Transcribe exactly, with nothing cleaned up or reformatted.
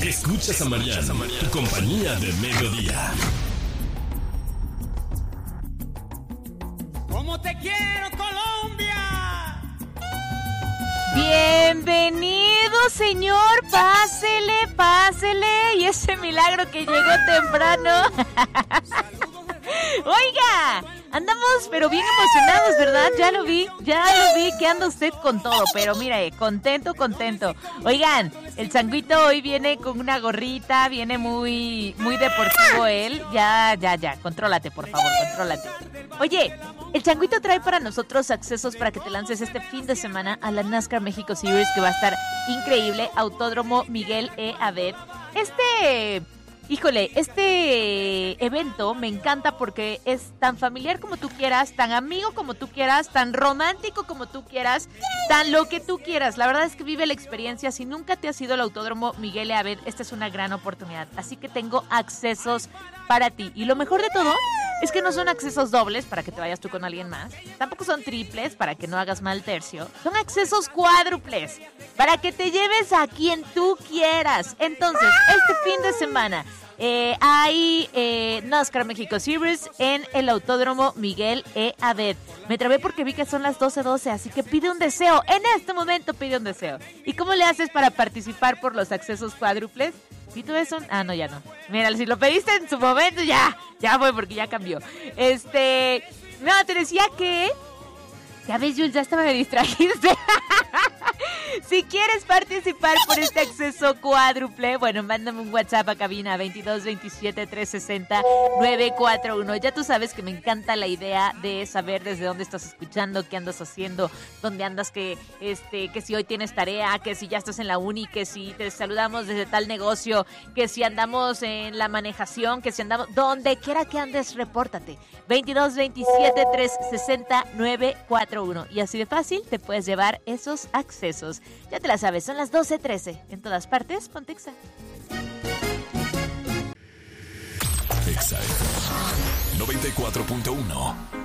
Escuchas a Mariana, tu compañía de mediodía. ¡Cómo te quiero, Colombia! Bienvenido, señor. Pásele, pásele. Y ese milagro que llegó temprano. Oiga, andamos pero bien emocionados, ¿verdad? Ya lo vi, ya lo vi que anda usted con todo. Pero mira, eh, contento, contento. Oigan, el Changuito hoy viene con una gorrita, viene muy, muy deportivo él. Ya, ya, ya, contrólate, por favor, contrólate. Oye, el Changuito trae para nosotros accesos para que te lances este fin de semana a la NASCAR México Series, que va a estar increíble. Autódromo Miguel E. Abed. Este... Híjole, este evento me encanta porque es tan familiar como tú quieras, tan amigo como tú quieras, tan romántico como tú quieras, tan lo que tú quieras. La verdad es que vive la experiencia. Si nunca te has ido al Autódromo Miguel E. Abed, esta es una gran oportunidad. Así que tengo accesos para ti. Y lo mejor de todo es que no son accesos dobles para que te vayas tú con alguien más. Tampoco son triples para que no hagas mal tercio. Son accesos cuádruples para que te lleves a quien tú quieras. Entonces, este fin de semana eh, hay eh, NASCAR México Series en el Autódromo Miguel E. Abed. Me trabé porque vi que son las doce doce, así que pide un deseo. En este momento pide un deseo. ¿Y cómo le haces para participar por los accesos cuádruples? Si tú ves un... Ah, no, ya no. Mira, si lo pediste en su momento, ya. Ya fue porque ya cambió. Este... No, te decía que... Ya ves, Jules, ya estaba me distrajiste. Si quieres participar por este acceso cuádruple, bueno, mándame un WhatsApp a cabina veintidós veintisiete trescientos sesenta nueve cuarenta y uno. Ya tú sabes que me encanta la idea de saber desde dónde estás escuchando, qué andas haciendo, dónde andas, que este, que si hoy tienes tarea, que si ya estás en la uni, que si te saludamos desde tal negocio, que si andamos en la manejación, que si andamos donde quiera que andes, repórtate. veintidós veintisiete trescientos sesenta nueve cuarenta y uno. Y así de fácil te puedes llevar esos accesos. Ya te la sabes, son las doce trece. En todas partes, ponte Exa. Exa noventa y cuatro punto uno.